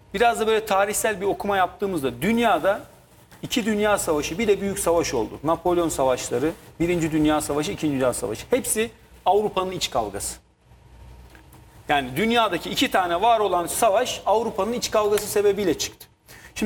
biraz da böyle tarihsel bir okuma yaptığımızda dünyada iki dünya savaşı, bir de büyük savaş oldu. Napolyon savaşları, Birinci Dünya Savaşı, İkinci Dünya Savaşı. Hepsi Avrupa'nın iç kavgası. Yani dünyadaki iki tane var olan savaş Avrupa'nın iç kavgası sebebiyle çıktı.